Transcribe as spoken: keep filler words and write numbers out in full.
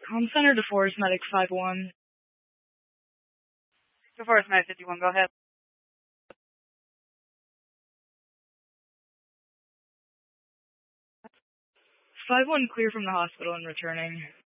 Home Center, DeForest Medic five one. DeForest Medic fifty-one, go ahead. five one clear from the hospital and returning.